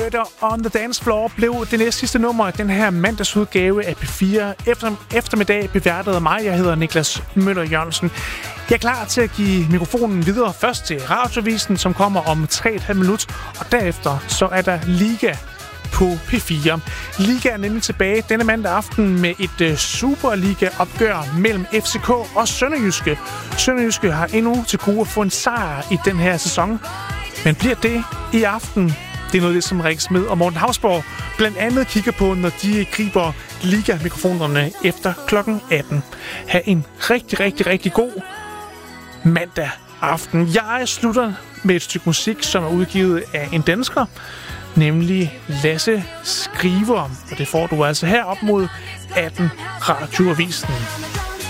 Murder on the Dance Floor blev det næste sidste nummer i den her mandagsudgave af P4 eftermiddag beværtet af mig. Jeg hedder Niklas Møller Jørgensen. Jeg er klar til at give mikrofonen videre først til Radioavisen, som kommer om 3,5 minutter, og derefter så er der Liga på P4. Liga er nemlig tilbage denne mandag aften med et Superliga-opgør mellem FCK og Sønderjyske. Sønderjyske har endnu til gode at få en sejr i den her sæson. Men bliver det i aften? Det er noget, det som Rikke Smed og Morten Hausborg blandt andet kigger på, når de griber Liga-mikrofonerne efter klokken 18. Ha' en rigtig god mandag aften. Jeg slutter med et stykke musik, som er udgivet af en dansker, nemlig Lasse Skriver. Og det får du altså her op mod 18 Radioavisen.